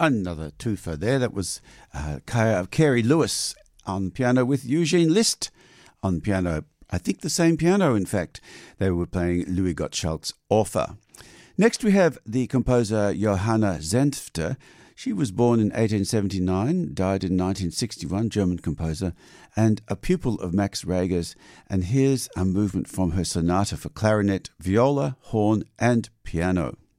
Another twofer there. That was Carey Lewis on piano with Eugene Liszt on piano. I think the same piano, in fact. They were playing Louis Gottschalk's Orpha. Next we have the composer Johanna Senfter. She was born in 1879, died in 1961, German composer, and a pupil of Max Reger's. And here's a movement from her sonata for clarinet, viola, horn, and piano.